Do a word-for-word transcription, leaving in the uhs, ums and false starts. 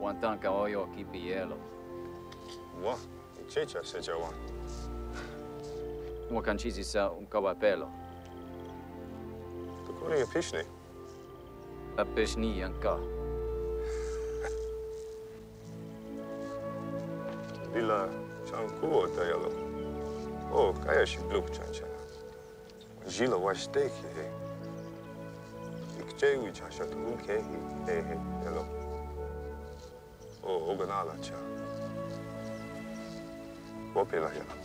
Wantanka oyo kipielo. Wa, chicha se jawa. Wakanchizi sa un kawapelo. Tukuni ya pishni. A pishni yanka. Lila chankuo tayalo. Oh, kaya shi bluk chancha. Jila wa steki he. Ikje wi chasha tu uke he he hello. Oh, oganala cha. Wapela ya.